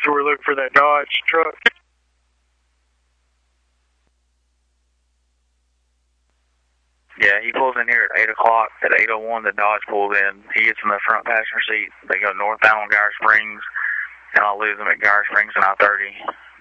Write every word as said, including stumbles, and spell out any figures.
So we're looking for that Dodge truck. Yeah, he pulls in here at eight o'clock. At eight oh one, the Dodge pulls in. He gets in the front passenger seat. They go northbound on Geyer Springs, and I'll lose him at Geyer Springs and I thirty.